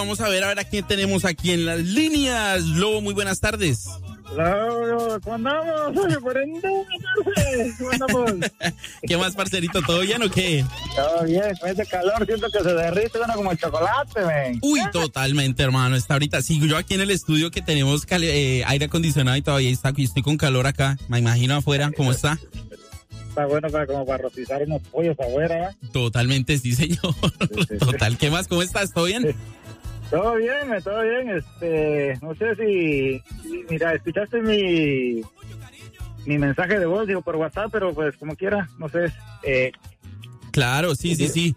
Vamos a ver a quién tenemos aquí en las líneas. Lobo, muy buenas tardes. Hola, ¿cómo andamos? ¿Cómo andamos? ¿Qué más, parcerito? ¿Todo bien o qué? Todo bien, con ese calor siento que se derrite uno como el chocolate, ven. Uy, totalmente, hermano. Está ahorita, sí, yo aquí en el estudio que tenemos aire acondicionado y todavía estoy con calor acá. Me imagino afuera, ¿cómo está? Está bueno como para rostizar unos pollos afuera. Totalmente, sí, señor. Sí. Total, ¿qué más? ¿Cómo estás? ¿Todo bien? Sí. Todo bien. No sé si mira, escuchaste mi mensaje de voz, digo, por WhatsApp, pero pues como quiera, no sé. Claro, sí.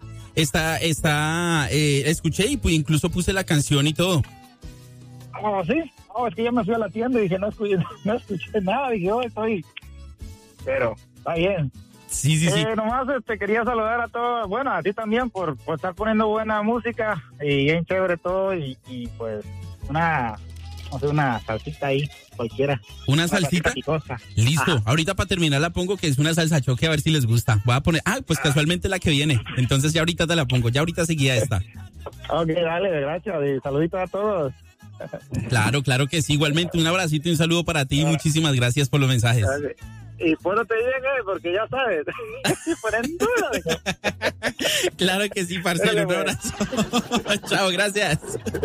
Escuché y incluso puse la canción y todo. Oh, sí. Es que ya me fui a la tienda y dije, no escuché nada, dije, estoy. Pero, está bien. Sí. Nomás quería saludar a todos, bueno, a ti también por estar poniendo buena música y bien chévere todo y pues una salsita ahí, cualquiera. ¿Una salsita? Picosa. Listo, Ajá. Ahorita para terminar la pongo, que es una salsa choque, a ver si les gusta. Voy a poner, pues casualmente la que viene, entonces ya ahorita te la pongo, ya ahorita seguida esta. Ok, dale, gracias y saluditos a todos. Claro que sí, igualmente un abracito y un saludo para ti y muchísimas gracias por los mensajes. Okay. Y pórtate bien, porque ya sabes. Claro que sí, parcero, un abrazo. Chao, gracias.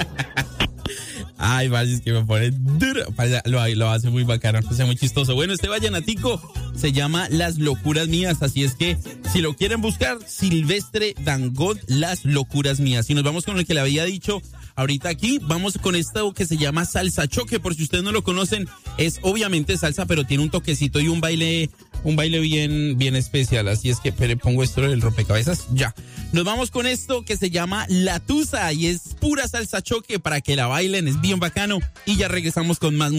Ay, vaya, es que me pone duro. Lo hace muy bacano, o sea, muy chistoso. Bueno, este vallenatico se llama Las Locuras Mías, así es que si lo quieren buscar, Silvestre Dangond, Las Locuras Mías. Y nos vamos con el que le había dicho ahorita aquí, vamos con esto que se llama Salsa Choque, por si ustedes no lo conocen, es obviamente salsa, pero tiene un toquecito y un baile bien especial, así es que pongo esto en el rompecabezas, ya. Nos vamos con esto que se llama La Tusa y es pura salsa choque para que la bailen, es bien bacano y ya regresamos con más música.